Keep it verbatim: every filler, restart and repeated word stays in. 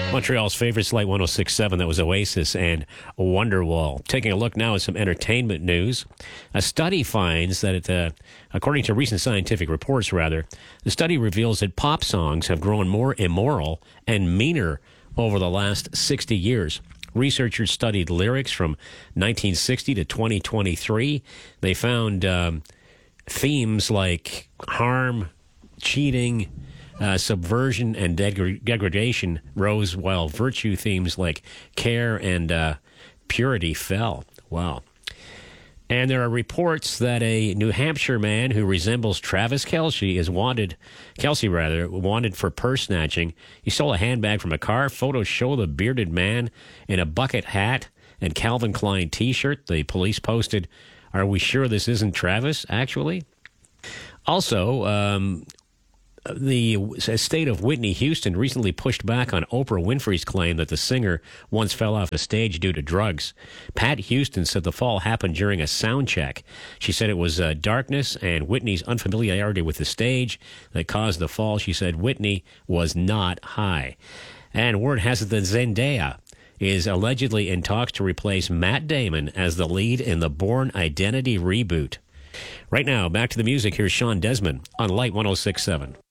Montreal's favorite Light one oh six point seven, that was Oasis and Wonderwall. Taking a look now at some entertainment news. A study finds that, it, uh, according to recent scientific reports, rather, the study reveals that pop songs have grown more immoral and meaner over the last sixty years. Researchers studied lyrics from nineteen sixty to twenty twenty-three. They found um, themes like harm, cheating, Uh, subversion and deg- degradation rose, while virtue themes like care and uh, purity fell. Wow. And there are reports that a New Hampshire man who resembles Travis Kelce is wanted, Kelsey rather, wanted for purse snatching. He stole a handbag from a car. Photos show the bearded man in a bucket hat and Calvin Klein T-shirt. The police posted, "Are we sure this isn't Travis, actually?" Also, um... the estate of Whitney Houston recently pushed back on Oprah Winfrey's claim that the singer once fell off the stage due to drugs. Pat Houston said the fall happened during a sound check. She said it was uh, darkness and Whitney's unfamiliarity with the stage that caused the fall. She said Whitney was not high. And word has it that Zendaya is allegedly in talks to replace Matt Damon as the lead in the Bourne Identity reboot. Right now, back to the music. Here's Sean Desmond on Light one oh six point seven.